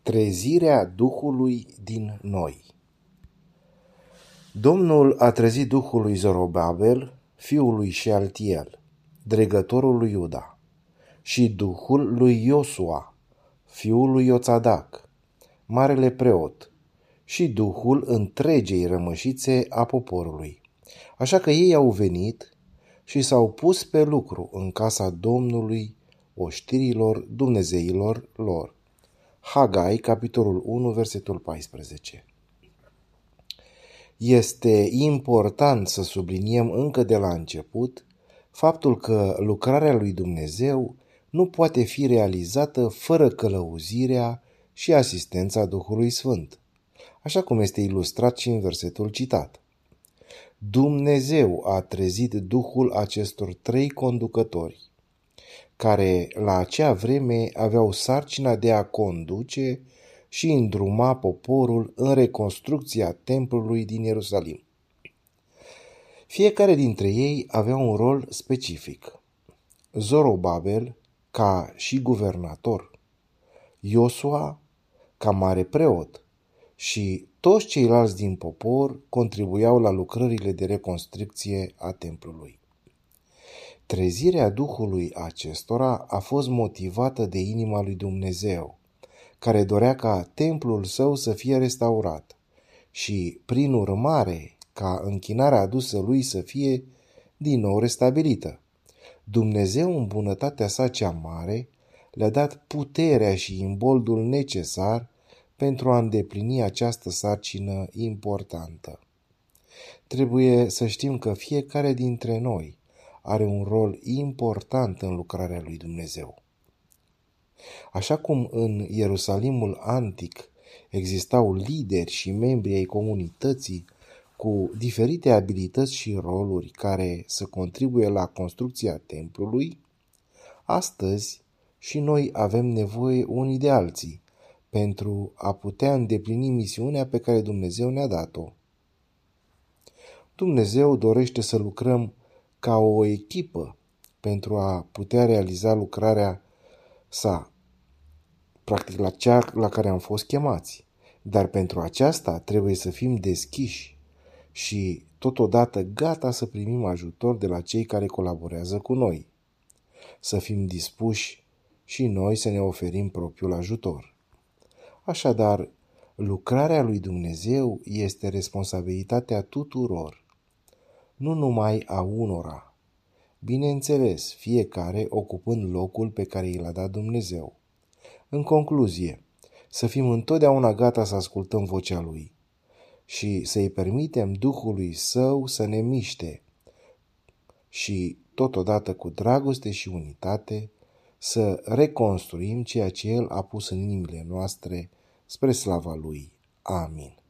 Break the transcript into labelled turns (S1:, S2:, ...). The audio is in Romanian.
S1: Trezirea Duhului din noi. Domnul a trezit Duhul lui Zorobabel, fiul lui Shealtiel, dregătorul lui Iuda, și Duhul lui Iosua, fiul lui Ioțadac, marele preot, și Duhul întregei rămășițe a poporului. Așa că ei au venit și s-au pus pe lucru în casa Domnului, oștirilor dumnezeilor lor. Hagai, capitolul 1, versetul 14. Este important să subliniem încă de la început faptul că lucrarea lui Dumnezeu nu poate fi realizată fără călăuzirea și asistența Duhului Sfânt, așa cum este ilustrat și în versetul citat. Dumnezeu a trezit Duhul acestor trei conducători, care la acea vreme aveau sarcina de a conduce și îndruma poporul în reconstrucția templului din Ierusalim. Fiecare dintre ei avea un rol specific. Zorobabel ca și guvernator, Iosua ca mare preot și toți ceilalți din popor contribuiau la lucrările de reconstrucție a templului. Trezirea Duhului acestora a fost motivată de inima lui Dumnezeu, care dorea ca templul său să fie restaurat și, prin urmare, ca închinarea adusă lui să fie din nou restabilită. Dumnezeu, în bunătatea sa cea mare, le-a dat puterea și imboldul necesar pentru a îndeplini această sarcină importantă. Trebuie să știm că fiecare dintre noi are un rol important în lucrarea lui Dumnezeu. Așa cum în Ierusalimul antic existau lideri și membri ai comunității cu diferite abilități și roluri care să contribuie la construcția templului, astăzi și noi avem nevoie unii de alții pentru a putea îndeplini misiunea pe care Dumnezeu ne-a dat-o. Dumnezeu dorește să lucrăm ca o echipă pentru a putea realiza lucrarea sa, practic la cea la care am fost chemați. Dar pentru aceasta trebuie să fim deschiși și totodată gata să primim ajutor de la cei care colaborează cu noi. Să fim dispuși și noi să ne oferim propriul ajutor. Așadar, lucrarea lui Dumnezeu este responsabilitatea tuturor, nu numai a unora. Bineînțeles, fiecare ocupând locul pe care i l-a dat Dumnezeu. În concluzie, să fim întotdeauna gata să ascultăm vocea Lui și să-i permitem Duhului Său să ne miște și, totodată cu dragoste și unitate, să reconstruim ceea ce El a pus în inimile noastre spre slava Lui. Amin.